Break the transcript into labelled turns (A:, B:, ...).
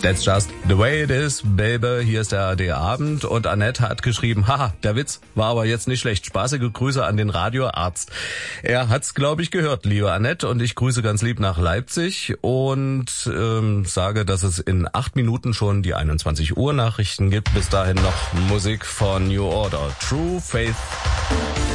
A: That's just the way it is, baby. Hier ist der ARD Abend und Annette hat geschrieben, haha, der Witz war aber jetzt nicht schlecht. Spaßige Grüße an den Radioarzt. Er hat's, glaube ich, gehört, liebe Annette, und ich grüße ganz lieb nach Leipzig und sage, dass es in 8 Minuten schon die 21 Uhr Nachrichten gibt. Bis dahin noch Musik von New Order. True Faith.